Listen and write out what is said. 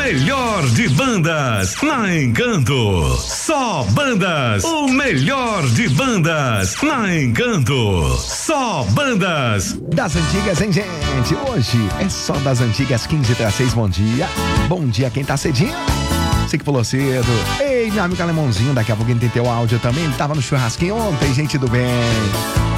melhor de bandas na Encanto. Só bandas, o melhor de bandas na Encanto. Só bandas das antigas, hein, gente? Hoje é só das antigas, 15:06. Bom dia. Bom dia quem tá cedinho. Você que pulou cedo. Ei, meu amigo Alemãozinho, daqui a pouco ele tem teu áudio também. Ele tava no churrasquinho ontem, gente do bem.